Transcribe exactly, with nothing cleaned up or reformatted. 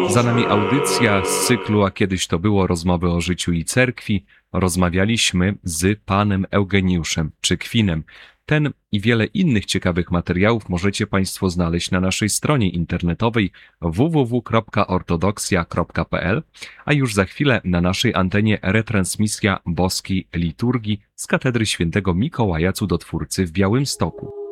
Za nami audycja z cyklu A kiedyś to było rozmowy o życiu i cerkwi. Rozmawialiśmy z panem Eugeniuszem Czykwinem. Ten i wiele innych ciekawych materiałów możecie Państwo znaleźć na naszej stronie internetowej w w w kropka ortodoksja kropka p l, a już za chwilę na naszej antenie retransmisja boskiej liturgii z katedry świętego Mikołaja Cudotwórcy w Białymstoku.